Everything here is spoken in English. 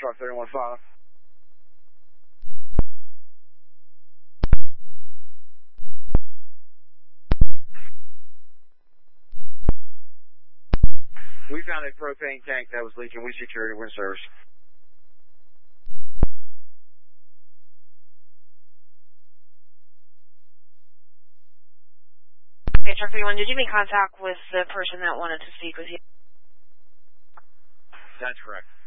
Truck 31-5. We found a propane tank that was leaking. We secured it. We're in service. Okay, Truck 31, did you make contact with the person that wanted to speak with you? That's correct.